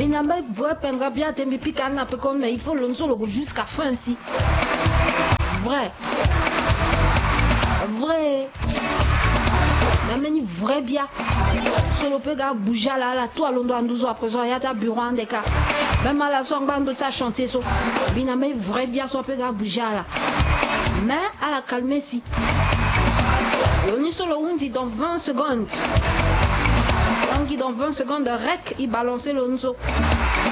Binamba voit Pengabia Tembipicana Pecon, mais il faut le solo jusqu'à fin si. Vrai. Mais vrai bien. Solo pega bouger la toi l'on doit nous à présent y a ta bureau en des cas. Même à la son bande de ta chantier so. Biname vrai bien so pega bouger là. Mais à la calmer si. On est solo on dit dans 20 secondes. On dit dans 20 secondes rec il balancer le nso.